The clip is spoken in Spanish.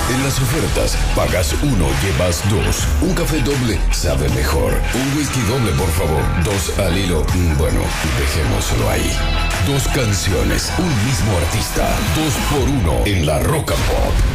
En las ofertas, pagas uno, llevas dos. Un café doble sabe mejor. Un whisky doble, por favor. Dos al hilo. Bueno, dejémoslo ahí. Dos canciones, un mismo artista. 2 por 1 en la Rock and Pop.